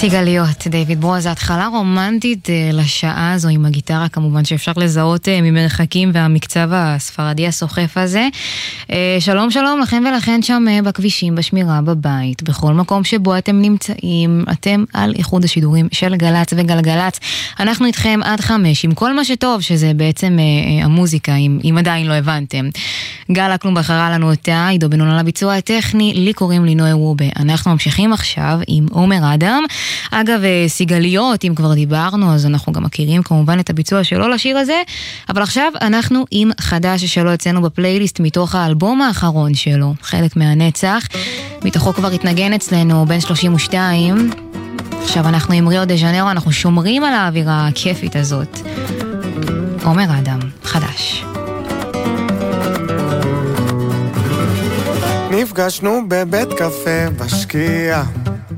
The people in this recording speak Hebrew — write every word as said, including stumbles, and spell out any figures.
סיגליות, דיוויד ברו, זו התחלה רומנטית לשעה הזו עם הגיטרה, כמובן שאפשר לזהות ממרחקים והמקצב הספרדי הסוחף הזה. שלום שלום לכם ולכן שם בכבישים, בשמירה, בבית, בכל מקום שבו אתם נמצאים, אתם על איחוד השידורים של גלץ וגלגלץ. אנחנו איתכם עד חמש עם כל מה שטוב, שזה בעצם המוזיקה, אם, אם עדיין לא הבנתם. גל אקלום בחרה לנו אותה, עידו בן און על הביצוע הטכני, לי קוראים לי נוי רובה. אנחנו ממשיכים עכשיו עם עומר אדם. אגב, סיגליות, אם כבר דיברנו, אז אנחנו גם מכירים כמובן את הביצוע שלו לשיר הזה, אבל עכשיו אנחנו עם חדש שלו אצלנו בפלייליסט מתוך האלבום האחרון שלו, חלק מהנצח, מתוכו כבר התנגן אצלנו בין שלושים ושתיים. עכשיו אנחנו עם ריו דה ז'נרו, אנחנו שומרים על האווירה הכיפית הזאת. עומר אדם, חדש. נפגשנו בבית קפה בשקיעה,